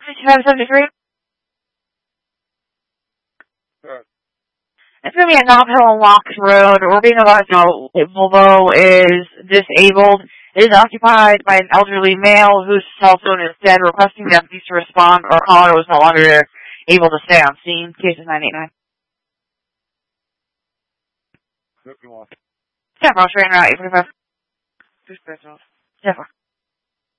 5573. Sure. It's going to be at Knob Hill and Locks Road. We're being advised now Volvo is disabled. It is occupied by an elderly male whose cell phone is dead, requesting deputies to respond, or caller was no longer able to stay on scene. Case is 989. What do you want? Yeah, I'll straighten out 845. Just 4.